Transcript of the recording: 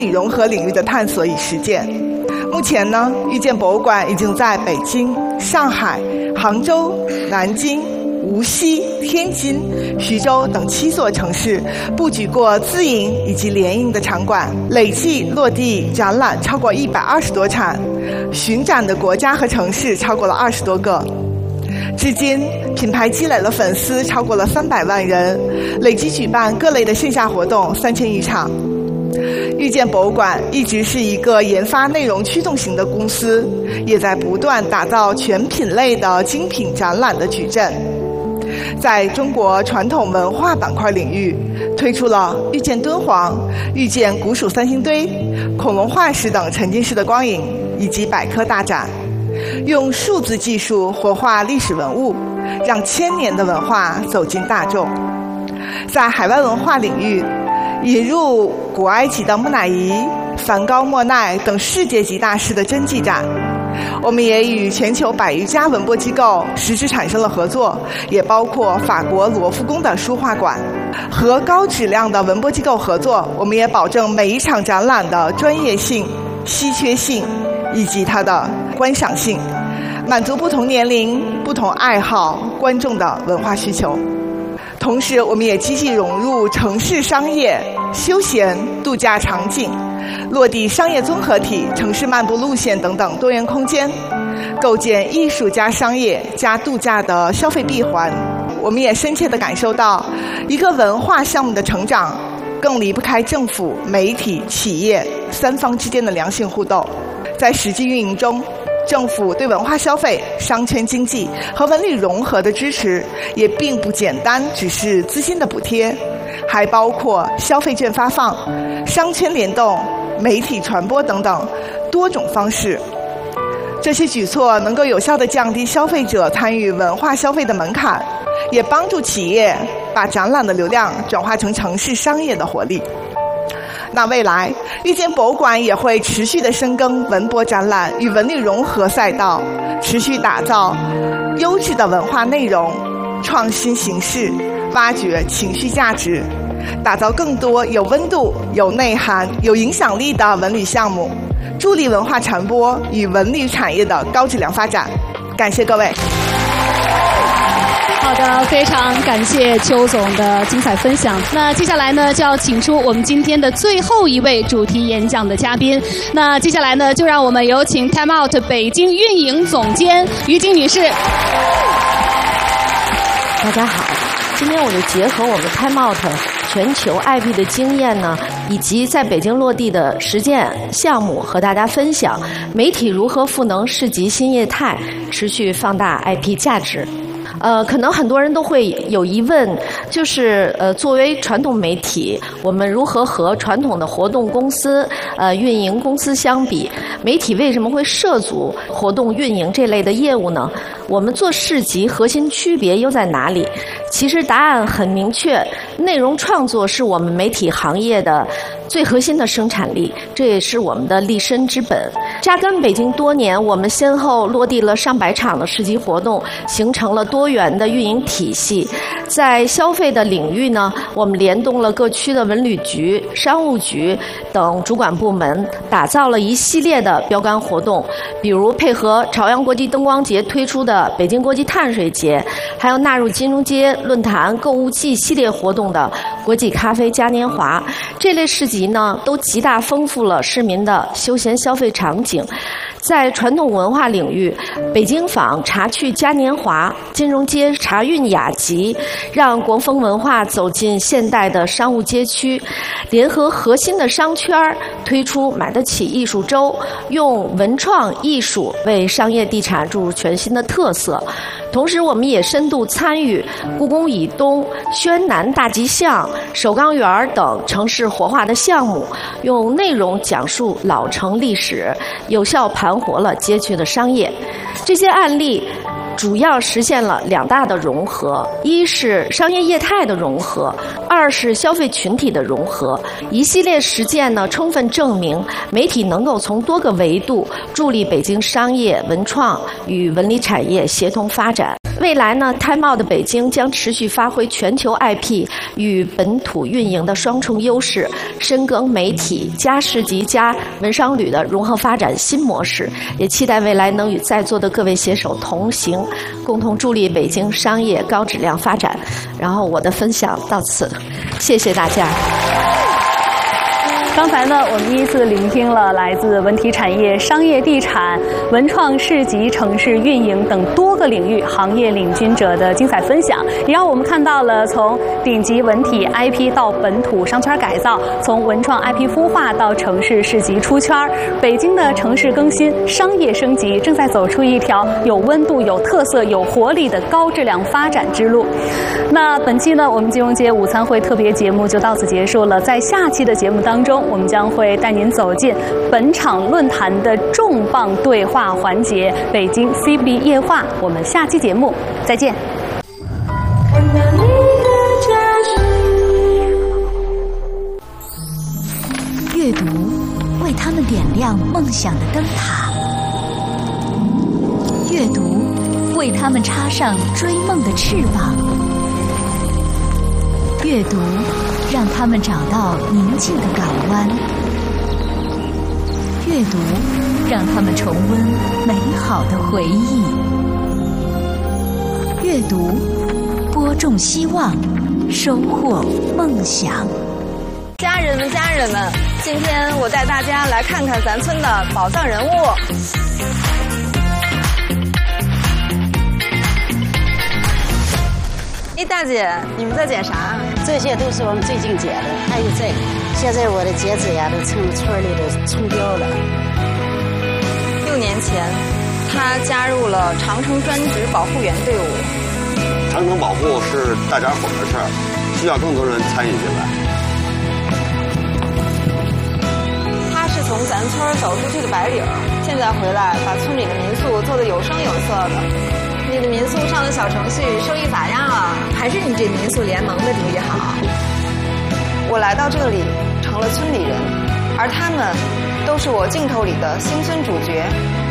融合领域的探索与实践。目前呢，遇见博物馆已经在北京、上海、杭州、南京、无锡、天津、徐州等7座城市布局过自营以及联营的场馆，累计落地展览超过120多场，巡展的国家和城市超过了20多个。至今，品牌积累了粉丝超过了300万人，累计举办各类的线下活动3000余场。遇见博物馆一直是一个研发内容驱动型的公司，也在不断打造全品类的精品展览的矩阵。在中国传统文化板块领域，推出了遇见敦煌、遇见古蜀三星堆、恐龙化石等沉浸式的光影以及百科大展，用数字技术活化历史文物，让1000年的文化走进大众。在海外文化领域，引入古埃及的木乃伊、梵高、莫奈等世界级大师的真迹展。我们也与全球100余家文博机构实质产生了合作，也包括法国罗浮宫的书画馆。和高质量的文博机构合作，我们也保证每一场展览的专业性、稀缺性以及它的观赏性，满足不同年龄、不同爱好观众的文化需求。同时，我们也积极融入城市商业、休闲、度假场景，落地商业综合体、城市漫步路线等等多元空间，构建艺术加商业加度假的消费闭环。我们也深切地感受到，一个文化项目的成长，更离不开政府、媒体、企业3方之间的良性互动。在实际运营中，政府对文化消费、商圈经济和文旅融合的支持，也并不简单只是资金的补贴，还包括消费券发放、商圈联动、媒体传播等等多种方式。这些举措能够有效地降低消费者参与文化消费的门槛，也帮助企业把展览的流量转化成城市商业的活力。那未来，遇见博物馆也会持续地深耕文博展览与文旅融合赛道，持续打造优质的文化内容，创新形式，挖掘情绪价值，打造更多有温度、有内涵、有影响力的文旅项目，助力文化传播与文旅产业的高质量发展。感谢各位。 好的，非常感谢邱总的精彩分享。那接下来呢，就要请出我们今天的最后一位主题演讲的嘉宾。那接下来呢，就让我们有请 Time Out 北京运营总监于晶女士。 大家好，今天我就结合我们 Time Out 全球 IP 的经验呢，以及在北京落地的实践项目，和大家分享媒体如何赋能市集新业态，持续放大 IP 价值。可能很多人都会有疑问，就是作为传统媒体，我们如何和传统的活动公司、运营公司相比？媒体为什么会涉足活动运营这类的业务呢？我们做市集核心区别又在哪里？其实答案很明确，内容创作是我们媒体行业的最核心的生产力，这也是我们的立身之本。扎根北京多年，我们先后落地了上百场的市集活动，形成了多元的运营体系。在消费的领域呢，我们联动了各区的文旅局、商务局等主管部门，打造了一系列的标杆活动，比如配合朝阳国际灯光节推出的北京国际碳水节，还有纳入金融街、论坛、购物季系列活动的国际咖啡嘉年华。这类市集呢，都极大丰富了市民的休闲消费场景。在传统文化领域，北京坊茶趣嘉年华、金融街茶韵雅集，让国风文化走进现代的商务街区，联合核心的商圈推出买得起艺术周，用文创艺术为商业地产注入全新的特色。同时，我们也深度参与故宫以东、宣南大吉巷、首钢园等城市活化的项目，用内容讲述老城历史，有效盘活了街区的商业。这些案例主要实现了2大的融合，一是商业业态的融合，二是消费群体的融合。一系列实践呢，充分证明媒体能够从多个维度助力北京商业、文创与文旅产业协同发展。 未来呢 ，Time Out 北京将持续发挥全球 IP 与本土运营的双重优势，深耕媒体加市集加文商旅的融合发展新模式。也期待未来能与在座的各位携手同行，共同助力北京商业高质量发展。然后我的分享到此，谢谢大家。 刚才呢，我们依次聆听了来自文体产业、商业地产、文创市集、城市运营等多个领域行业领军者的精彩分享，也让我们看到了从顶级文体 IP 到本土商圈改造，从文创 IP 孵化到城市市集出圈，北京的城市更新、商业升级正在走出一条有温度、有特色、有活力的高质量发展之路。那本期呢，我们金融街午餐会特别节目就到此结束了。在下期的节目当中，我们将会带您走进本场论坛的重磅对话环节——北京 CBD 夜话。我们下期节目再见。 阅读为他们点亮梦想的灯塔，阅读为他们插上追梦的翅膀，阅读让他们找到宁静的港湾，阅读让他们重温美好的回忆，阅读播种希望，收获梦想。 家人们，今天我带大家来看看咱村的宝藏人物。大姐，你们在剪啥？ 这些都是我们最近剪的，还有这个。现在我的剪纸呀都成村里的葱标了。 6年前，他加入了长城专职保护员队伍。 长城保护是大家伙的事儿，需要更多人参与进来。 他是从咱村走出去的白领，现在回来把村里的民宿做得有声有色的。你的民宿上的小程序收益咋样啊？还是你这民宿联盟的主意好？我来到这里成了村里人，而他们都是我镜头里的新村主角。